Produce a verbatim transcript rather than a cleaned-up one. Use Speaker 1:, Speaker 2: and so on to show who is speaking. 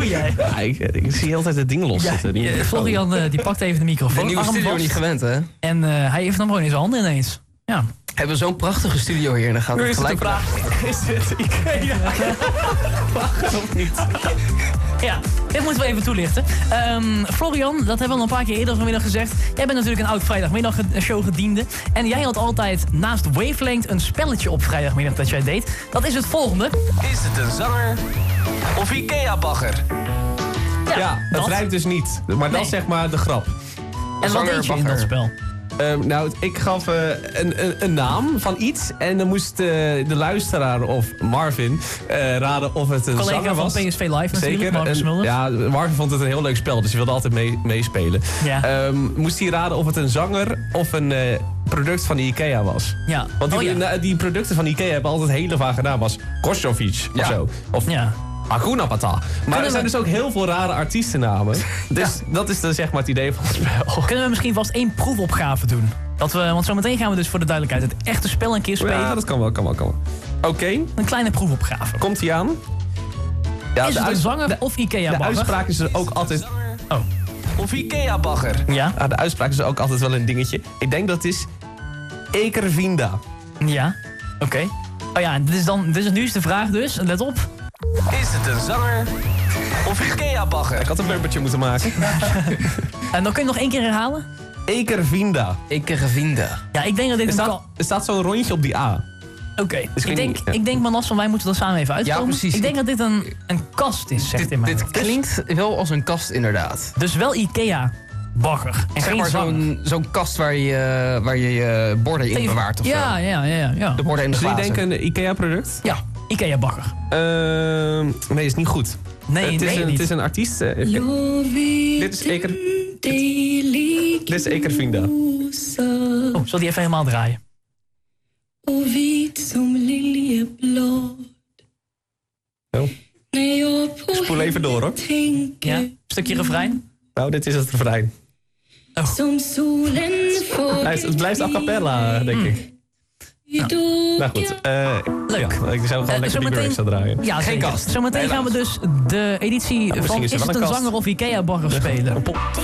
Speaker 1: doe jij?
Speaker 2: Ja, ik, ik zie altijd het ding los zitten.
Speaker 1: Ja, uh, Florian uh, die pakt even de microfoon.
Speaker 3: De nieuwe studio niet gewend, hè?
Speaker 1: En uh, hij heeft hem gewoon in zijn handen ineens. Ja.
Speaker 3: Hebben we zo'n prachtige studio hier en dan gaat het gelijk...
Speaker 2: vraag, is dit Ikea? Wacht of niet?
Speaker 1: Ja, dit moeten we even toelichten. Um, Florian, dat hebben we al een paar keer eerder vanmiddag gezegd. Jij bent natuurlijk een oud vrijdagmiddagshow gediende. En jij had altijd naast Wavelength een spelletje op vrijdagmiddag dat jij deed. Dat is het volgende.
Speaker 4: Is het een zanger of Ikea-bagger?
Speaker 2: Ja, ja, het
Speaker 1: dat.
Speaker 2: rijmt dus niet. Maar dat
Speaker 1: Nee.
Speaker 2: is zeg maar de grap.
Speaker 1: En wat deed je in dat spel?
Speaker 2: Um, nou, ik gaf uh, een, een, een naam van iets. En dan moest uh, de luisteraar of Marvin uh, raden of het een
Speaker 1: Collega
Speaker 2: zanger was.
Speaker 1: van P S V Live natuurlijk,
Speaker 2: Zeker.
Speaker 1: Marcus
Speaker 2: En,
Speaker 1: Mulder.
Speaker 2: ja, Marvin vond het een heel leuk spel, dus hij wilde altijd mee, meespelen.
Speaker 1: Ja.
Speaker 2: Um, moest hij raden of het een zanger of een uh, product van de Ikea was.
Speaker 1: Ja.
Speaker 2: Want die,
Speaker 1: oh, ja.
Speaker 2: na, die producten van Ikea hebben altijd hele vage naam. Was Kosovic
Speaker 3: Ja.
Speaker 2: of zo. Of
Speaker 1: Ja.
Speaker 2: Hakuna Matata. Maar er
Speaker 1: we-
Speaker 2: zijn dus ook heel veel rare artiestennamen. Dus dat is dan zeg maar het idee van het spel.
Speaker 1: Kunnen we misschien vast één proefopgave doen? Dat we, want zometeen gaan we dus voor de duidelijkheid het echte spel een keer spelen.
Speaker 2: Ja, dat kan wel, kan wel, kan wel. Oké, okay,
Speaker 1: Een kleine proefopgave.
Speaker 2: komt hij aan? Ja,
Speaker 1: Is
Speaker 2: de
Speaker 1: het een
Speaker 2: uits-
Speaker 1: zanger
Speaker 2: de-
Speaker 1: of
Speaker 2: De
Speaker 1: Ikea-bagger?
Speaker 2: uitspraak is er ook altijd...
Speaker 1: Oh.
Speaker 4: Of Ikea-bagger?
Speaker 1: Ja?
Speaker 2: Ja, de uitspraak is er ook altijd wel een dingetje. Ik denk dat het is... Ekervinda.
Speaker 1: Ja. Oké. Okay. Oh ja, dit is dan, dit is nu is de vraag dus. Let op.
Speaker 4: Is het een zanger of Ikea-bagger?
Speaker 2: Ik had een bumpertje moeten maken.
Speaker 1: En dan kun je nog één keer herhalen?
Speaker 2: Ekervinda.
Speaker 3: Ik krijg een vrienden.
Speaker 1: Ja, ik denk dat dit
Speaker 2: Er
Speaker 1: een
Speaker 2: staat,
Speaker 1: kal-
Speaker 2: er staat zo'n rondje op die A.
Speaker 1: Oké.
Speaker 2: Dus
Speaker 1: Ik
Speaker 2: ik
Speaker 1: denk,
Speaker 2: niet, ja.
Speaker 1: ik denk Manas van wij moeten er samen even uitkomen.
Speaker 3: Ja, precies.
Speaker 1: Ik denk dat dit een, een kast is, zegt
Speaker 3: Dit,
Speaker 1: in mijn
Speaker 3: dit
Speaker 1: hoofd. Dus-
Speaker 3: klinkt wel als een kast, inderdaad.
Speaker 1: Dus wel Ikea. Bagger. En
Speaker 3: Zeg
Speaker 1: geen
Speaker 3: maar
Speaker 1: zanger.
Speaker 3: zo'n zo'n kast waar je, waar je je borden in bewaart of
Speaker 1: ja,
Speaker 3: zo.
Speaker 1: ja, ja, ja.
Speaker 3: De borden en de
Speaker 2: Dus jullie
Speaker 3: glazen.
Speaker 2: denken een Ikea-product?
Speaker 1: Ja, Ikea bagger.
Speaker 2: Ehm nee, is niet goed.
Speaker 1: Nee,
Speaker 2: het, is
Speaker 1: nee,
Speaker 2: een,
Speaker 1: niet.
Speaker 2: het is een artiest. eh, dit is Eker... Dit is Ekervinda.
Speaker 1: Oh, zal die even helemaal draaien?
Speaker 2: Oh. Spoel even door, hoor.
Speaker 1: Ja? Stukje refrein?
Speaker 2: Nou, dit is het refrein.
Speaker 1: Oh.
Speaker 2: Hij is- Het blijft a cappella, denk ik. Nou goed, eh
Speaker 1: Leuk.
Speaker 2: ja, ik zou gewoon
Speaker 1: Eh,
Speaker 2: lekker die
Speaker 1: zometeen-
Speaker 2: extra draaien.
Speaker 1: Ja,
Speaker 3: Geen
Speaker 1: zeker.
Speaker 3: kast.
Speaker 1: Zometeen gaan we dus de editie van
Speaker 2: misschien
Speaker 1: Is
Speaker 2: is er
Speaker 1: het
Speaker 2: wel
Speaker 1: een
Speaker 2: een kast.
Speaker 1: zanger of Ikea bagger spelen.